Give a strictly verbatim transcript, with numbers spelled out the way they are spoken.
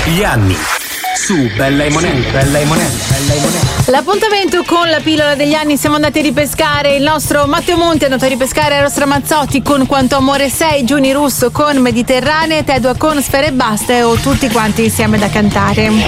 Gli anni su Bella e Monello. Bella e Monello. Bella e Monello. L'appuntamento con la pillola degli anni, siamo andati a ripescare. Il nostro Matteo Monti è andato a ripescare Eros Ramazzotti con Quanto amore sei, Giuni Russo con Mediterranee, Tedua con Sfere e Basta, o tutti quanti insieme da cantare.